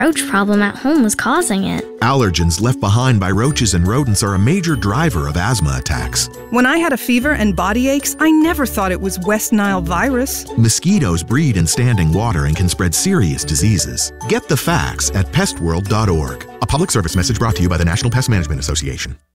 roach problem at home was causing it. Allergens left behind by roaches and rodents are a major driver of asthma attacks. When I had a fever and body aches, I never thought it was West Nile virus. Mosquitoes breed in standing water and can spread serious diseases. Get the facts at pestworld.org. A public service message brought to you by the National Pest Management Association.